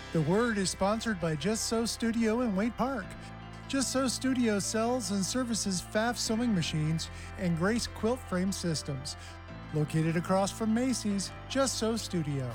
The Word is sponsored by Just Sew Studio in Waite Park. Just Sew Studio sells and services Pfaff sewing machines and Grace quilt frame systems. Located across from Macy's, Just Sew Studio.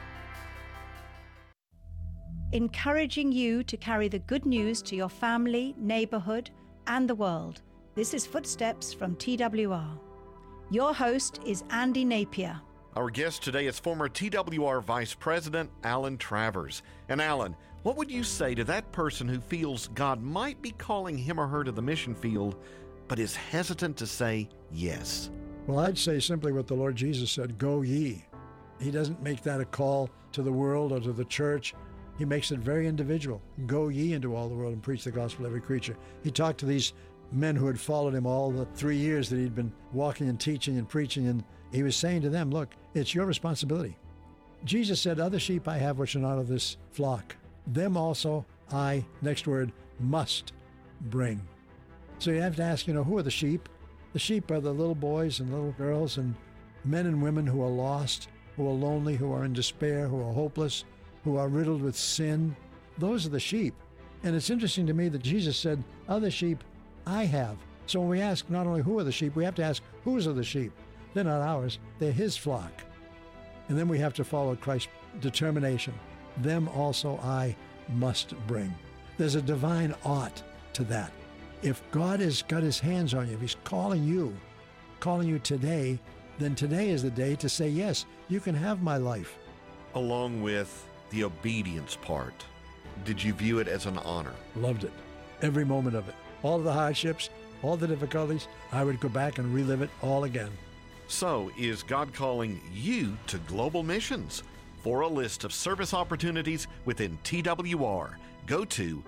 Encouraging you to carry the good news to your family, neighborhood, and the world. This is Footsteps from TWR. Your host is Andy Napier. Our guest today is former TWR Vice President Alan Travers. And Alan, what would you say to that person who feels God might be calling him or her to the mission field, but is hesitant to say yes? Well, I'd say simply what the Lord Jesus said, go ye. He doesn't make that a call to the world or to the church. He makes it very individual. Go ye into all the world and preach the gospel to every creature. He talked to these men who had followed him all the 3 years that he'd been walking and teaching and preaching, and he was saying to them, look, it's your responsibility. Jesus said, other sheep I have which are not of this flock. Them also I, next word, must bring. So you have to ask, who are the sheep? The sheep are the little boys and little girls and men and women who are lost, who are lonely, who are in despair, who are hopeless, who are riddled with sin. Those are the sheep. And it's interesting to me that Jesus said, other sheep I have. So when we ask not only who are the sheep, we have to ask whose are the sheep. They're not ours, they're his flock. And then we have to follow Christ's determination. Them also I must bring. There's a divine ought to that. If God has got his hands on you, if he's calling you today, then today is the day to say, yes, you can have my life. Along with the obedience part, did you view it as an honor? Loved it. Every moment of it. All of the hardships, all the difficulties, I would go back and relive it all again. So, is God calling you to global missions? For a list of service opportunities within TWR, go to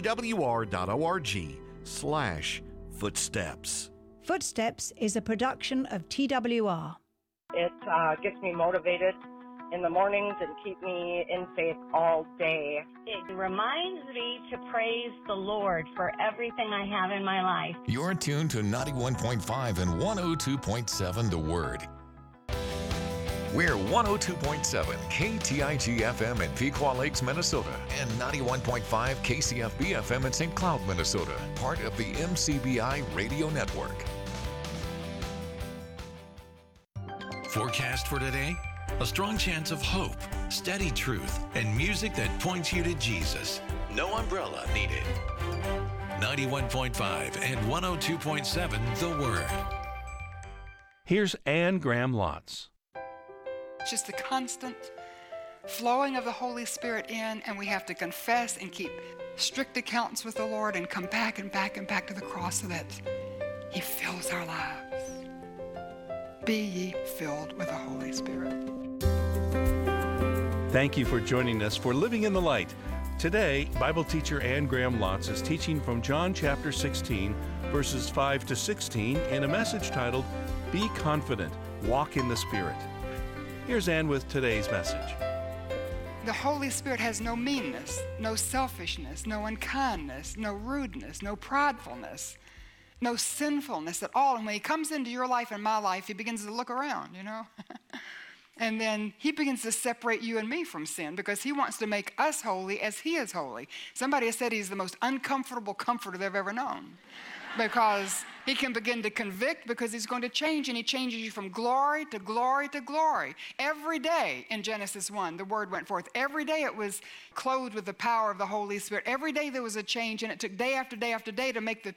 twr.org/footsteps. Footsteps is a production of TWR. It gets me motivated in the mornings and keep me in faith all day. It reminds me to praise the Lord for everything I have in my life. You're tuned to 91.5 and 102.7 The Word. We're 102.7 KTIG FM in Pequot Lakes, Minnesota, and 91.5 KCFB FM in St. Cloud, Minnesota, part of the MCBI Radio Network. Forecast for today? A strong chance of hope, steady truth, and music that points you to Jesus. No umbrella needed. 91.5 and 102.7 The Word. Here's Anne Graham Lotz. Just the constant flowing of the Holy Spirit in, and we have to confess and keep strict accounts with the Lord and come back and back and back to the cross so that he fills our lives. Be ye filled with the Holy Spirit. Thank you for joining us for Living in the Light. Today, Bible teacher Anne Graham Lotz is teaching from John chapter 16, verses 5 to 16, in a message titled, Be Confident, Walk in the Spirit. Here's Anne with today's message. The Holy Spirit has no meanness, no selfishness, no unkindness, no rudeness, no pridefulness, no sinfulness at all. And when he comes into your life and my life, he begins to look around, And then he begins to separate you and me from sin because he wants to make us holy as he is holy. Somebody has said he's the most uncomfortable comforter they've ever known because he can begin to convict because he's going to change, and he changes you from glory to glory to glory. Every day in Genesis 1, the word went forth. Every day it was clothed with the power of the Holy Spirit. Every day there was a change, and it took day after day after day to make the